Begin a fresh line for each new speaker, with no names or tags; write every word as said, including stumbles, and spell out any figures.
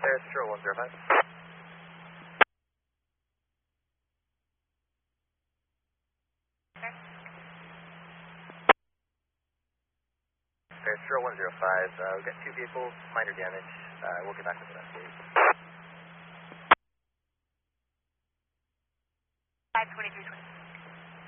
Paris Control one zero five. Paris Control one zero five, uh, we've got two vehicles, minor damage. Uh, we'll get back with an update.
five twenty-three twenty.